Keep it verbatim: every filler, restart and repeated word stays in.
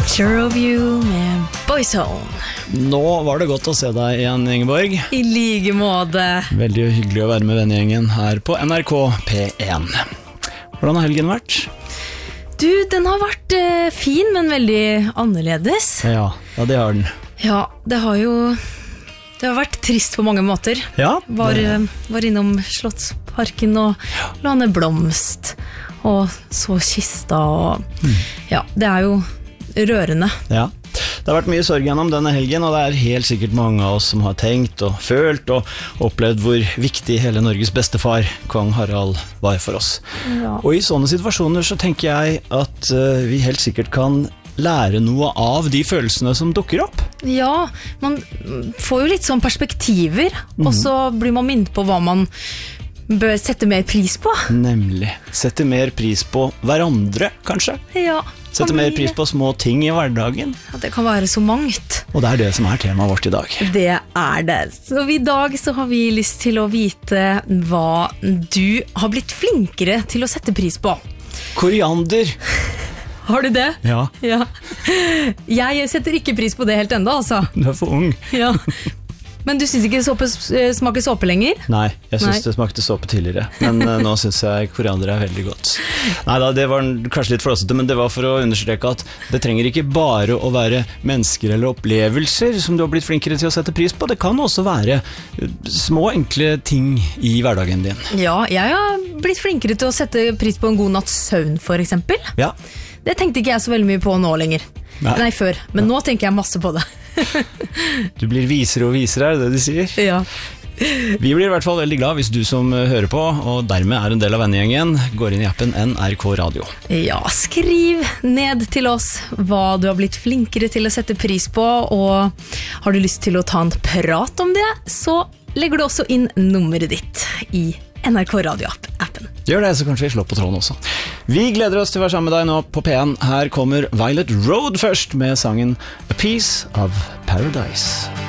Picture of you med Boyzone. Nå var det godt å se deg igjen, Ingeborg. I like måte. Veldig hyggelig å være med vennegjengen her på N R K P én. Hvordan har helgen vært? Du, den har vært eh, fin, men veldig annerledes. Ja, ja, det har den. Ja, det har jo Det har vært trist på mange måter. Ja, Var, det... eh, var innom Slottsparken og la ned blomst, og så kista og mm. Ja, det er jo rørende. Ja, det har vært mye sorg gjennom denne helgen, og det er helt sikkert mange av oss som har tenkt og følt og opplevd hvor viktig hele Norges bestefar, kong Harald, var for oss. Ja. Og i sånne situasjoner så tenker jeg at uh, vi helt sikkert kan lære noe av de følelsene som dukker opp. Ja, man får jo litt sånn perspektiver, mm. og så blir man minnet på hva man bør sette mer pris på. Nemlig. Sette mer pris på hverandre, kanskje? Ja. Sette mer pris på små ting i hverdagen. Ja, det kan være så mangt. Og det er det som er temaet vårt i dag. Det er det. Så i dag så har vi lyst til å vite hva du har blitt flinkere til å sette pris på. Koriander. Har du det? Ja. Ja. Jeg setter ikke pris på det helt enda, altså. Du er for ung. Ja. Men du synes ikke såpe smaker såpe lenger? Nei, jeg synes Nei. det smakte såpe tidligere. Men uh, nå synes jeg koriander er veldig godt. Neida, det var kanskje litt flåsete, men det var for å understreke at det trenger ikke bare å være mennesker eller opplevelser som du har blitt flinkere til å sette pris på. Det kan også være små, enkle ting i hverdagen din. Ja, jeg har blitt flinkere til å sette pris på en god natts søvn, for eksempel. Ja. Det tenkte ikke jeg så veldig mye på nå lenger. Nei, Nei før. Men nå tenker jeg masse på det. Du blir visere og visere, er det det de sier? Ja. Vi blir i hvert fall veldig glad hvis du som hører på, og dermed er en del av vennegjengen, går inn i appen N R K Radio. Ja, skriv ned til oss hva du har blitt flinkere til å sette pris på, og har du lyst til å ta en prat om det, så legger du også inn nummeret ditt i N R K Radio-appen. Gjør det, så kanskje vi slår på tråden også. Vi gleder oss til å være sammen med deg nå på P én. Her kommer Violet Road først med sangen A Piece of Paradise.